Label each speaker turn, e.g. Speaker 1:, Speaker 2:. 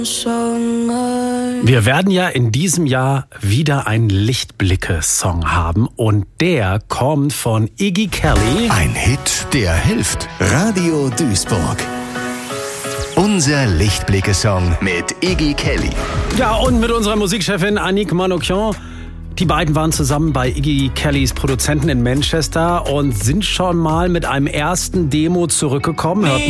Speaker 1: Wir werden ja in diesem Jahr wieder einen Lichtblicke-Song haben und der kommt von Iggy Kelly.
Speaker 2: Ein Hit, der hilft. Radio Duisburg. Unser Lichtblicke-Song mit Iggy Kelly.
Speaker 1: Ja, und mit unserer Musikchefin Annick Manoukian. Die beiden waren zusammen bei Iggy Kellys Produzenten in Manchester und sind schon mal mit einem ersten Demo zurückgekommen. Hört